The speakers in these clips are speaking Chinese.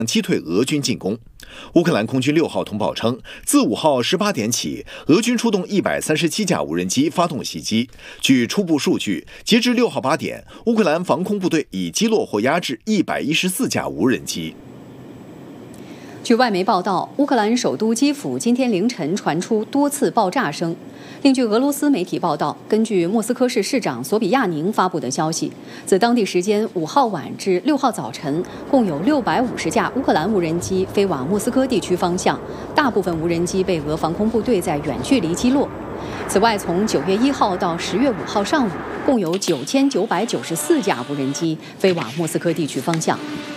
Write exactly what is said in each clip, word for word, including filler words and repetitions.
击退俄军进攻。乌克兰空军六号通报称，自五号十八点起，俄军出动一百三十七架无人机发动袭击。据初步数据，截至六号八点，乌克兰防空部队已击落或压制一百一十四架无人机。 据外媒报道，乌克兰首都基辅今天凌晨传出多次爆炸声。另据俄罗斯媒体报道，根据莫斯科市市长索比亚宁发布的消息，自当地时间五号晚至六号早晨，共有六百五十架乌克兰无人机飞往莫斯科地区方向，大部分无人机被俄防空部队在远距离击落。此外，从九月一号到十月五号上午，共有九千九百九十四架无人机飞往莫斯科地区方向。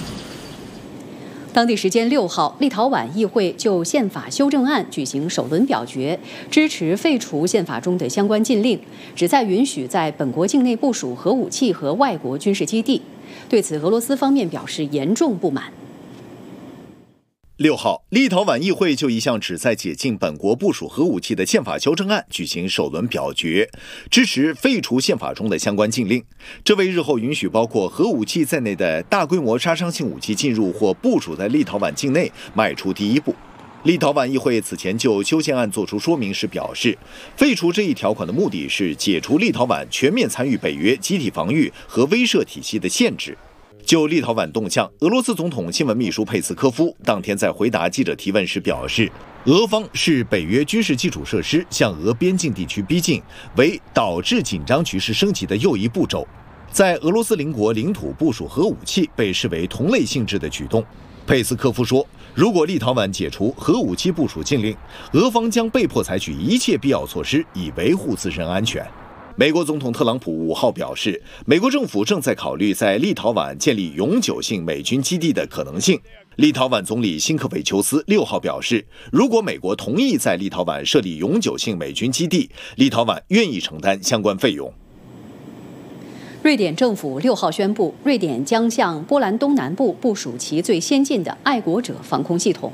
当地时间六号，立陶宛议会就宪法修正案举行首轮表决，支持废除宪法中的相关禁令，旨在允许在本国境内部署核武器和外国军事基地。对此，俄罗斯方面表示严重不满。 六号，立陶宛议会就一项旨在解禁本国部署核武器的宪法修正案举行首轮表决，支持废除宪法中的相关禁令，这为日后允许包括核武器在内的大规模杀伤性武器进入或部署在立陶宛境内迈出第一步。立陶宛议会此前就修宪案作出说明时表示，废除这一条款的目的是解除立陶宛全面参与北约集体防御和威慑体系的限制。就立陶宛动向，俄罗斯总统新闻秘书佩斯科夫当天在回答记者提问时表示，俄方视北约军事基础设施向俄边境地区逼近为导致紧张局势升级的又一步骤，在俄罗斯邻国领土部署核武器被视为同类性质的举动。佩斯科夫说，如果立陶宛解除核武器部署禁令，俄方将被迫采取一切必要措施以维护自身安全。美国总统特朗普五号表示，美国政府正在考虑在立陶宛建立永久性美军基地的可能性。立陶宛总理辛科维丘斯六号表示，如果美国同意在立陶宛设立永久性美军基地，立陶宛愿意承担相关费用。 瑞典政府六号宣布，瑞典将向波兰东南部部署其最先进的爱国者防空系统。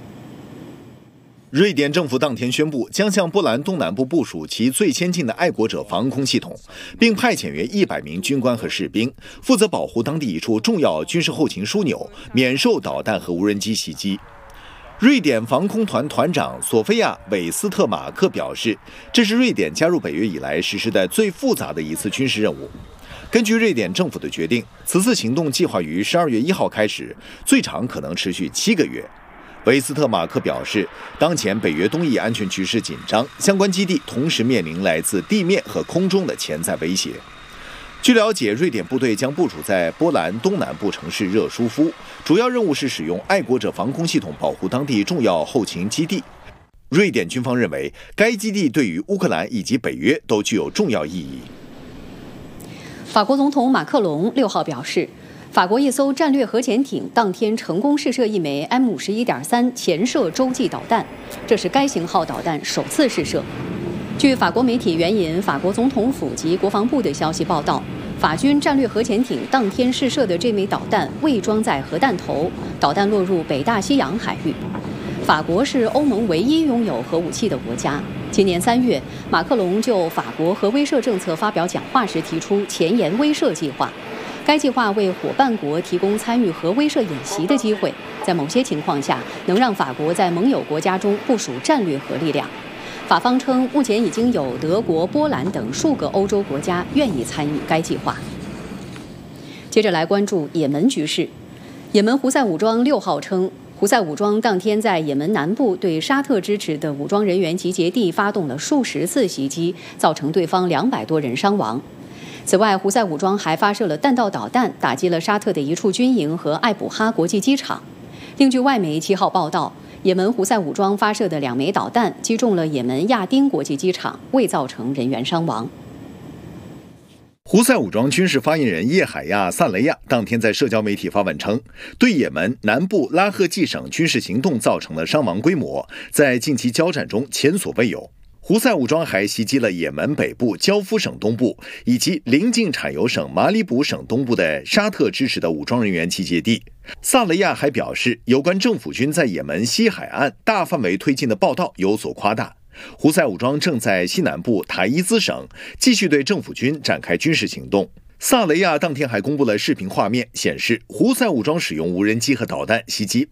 瑞典政府当天宣布，将向波兰东南部部署其最先进的爱国者防空系统，并派遣约一百名军官和士兵，负责保护当地一处重要军事后勤枢纽，免受导弹和无人机袭击。瑞典防空团团长索菲亚·韦斯特马克表示，这是瑞典加入北约以来实施的最复杂的一次军事任务。根据瑞典政府的决定，此次行动计划于十二月一号开始，最长可能持续七个月。维斯特马克表示，当前北约东翼安全局势紧张，相关基地同时面临来自地面和空中的潜在威胁。据了解，瑞典部队将部署在波兰东南部城市热舒夫，主要任务是使用爱国者防空系统保护当地重要后勤基地。瑞典军方认为，该基地对于乌克兰以及北约都具有重要意义。 法国总统马克龙六号表示，法国一艘战略核潜艇当天成功试射一枚 M 五十一点三 潜射洲际导弹，这是该型号导弹首次试射。据法国媒体援引法国总统府及国防部的消息报道，法军战略核潜艇当天试射的这枚导弹未装载核弹头，导弹落入北大西洋海域。法国是欧盟唯一拥有核武器的国家。今年三月，马克龙就法国核威慑政策发表讲话时提出前沿威慑计划。该计划为伙伴国提供参与核威慑演习的机会，在某些情况下能让法国在盟友国家中部署战略核力量。法方称，目前已经有德国、波兰等数个欧洲国家愿意参与该计划。接着来关注也门局势。也门胡塞武装六号称，胡塞武装当天在也门南部对沙特支持的武装人员集结地发动了数十次袭击，造成对方两百多人伤亡。此外，胡塞武装还发射了弹道导弹，打击了沙特的一处军营和艾卜哈国际机场。另据外媒七号报道，也门胡塞武装发射的两枚导弹击中了也门亚丁国际机场，未造成人员伤亡。 胡塞武装军事发言人叶海亚·萨雷亚当天在社交媒体发文称，对也门南部拉赫季省军事行动造成的伤亡规模，在近期交战中前所未有。胡塞武装还袭击了也门北部焦夫省东部以及邻近产油省马里卜省东部的沙特支持的武装人员集结地。萨雷亚还表示，有关政府军在也门西海岸大范围推进的报道有所夸大。胡塞武装正在西南部塔伊兹省继续对政府军展开军事行动。萨雷亚当天还公布了视频画面，显示胡塞武装使用无人机和导弹袭击